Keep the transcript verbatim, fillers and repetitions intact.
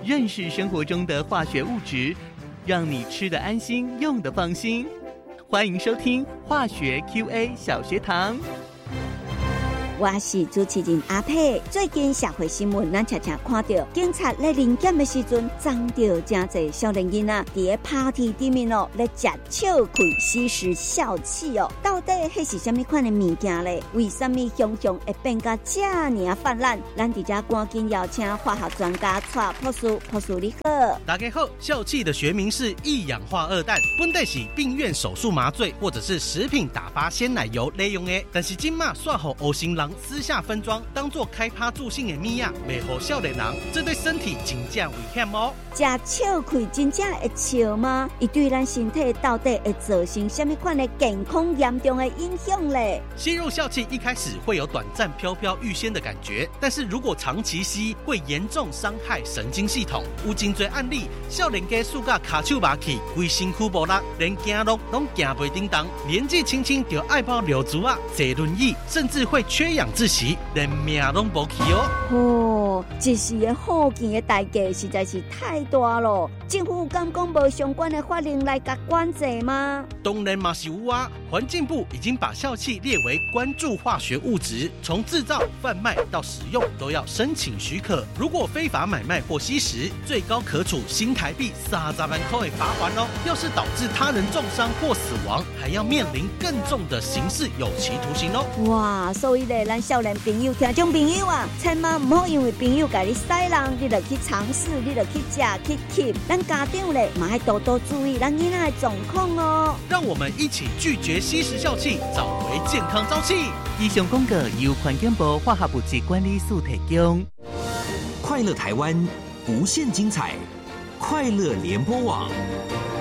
认识生活中的化学物质，让你吃得安心，用得放心。欢迎收听化学 Q A 小学堂。 我是主持人阿佩。最近社会新闻，咱常常看到警察咧临检的时阵，撞到真侪少年囡仔伫个 party 里面哦，咧食笑亏吸食笑气哦。到底迄是什么款的物件咧？为什么熊熊会变甲这样泛滥？咱伫遮赶紧邀请化学专家蔡博士，博士你好。 大家好，笑气的学名是一氧化二氮，本来是病院手术麻醉或者是食品打发鲜奶油利用的，但是今嘛煞互黑心人私下分装，当作开趴助兴的米啊，卖互少年人，这对身体真正危险哦。 食笑亏真正会笑吗？伊对咱身体到底会造成什么款的健康严重的影响嘞？ 吸入笑气一开始会有短暂飘飘欲仙的感觉，但是如果长期吸，会严重伤害神经系统。有真多案例，少年家输甲卡手麻去，规身躯无力，连走路拢行袂叮当，年纪轻轻就爱跑溜足啊，坐轮椅，甚至会缺氧窒息，连命拢无去哦。 哦，一时的好见的代价实在是太大了。政府敢讲无相关的法令来甲管制吗？ 当然嘛是有啊，环境部已经把笑气列为关注化学物质，从制造、贩卖到使用都要申请许可。如果非法买卖或吸食，最高可处新台币三十万块的罚款哦。要是导致他人重伤或死亡，还要面临更重的刑事有期徒刑哦。 哇，所以咧，咱少年朋友、听众朋友啊，千万唔好因为朋友甲你使人，你就去尝试，你就去食去吸。咱家长咧，嘛要多多注意咱囡仔的状况哦。 让我们一起拒绝吸食笑气，找回健康朝气。 以上广告由环境部化学物质管理署提供。 快乐台湾，无限精彩，快乐联播网。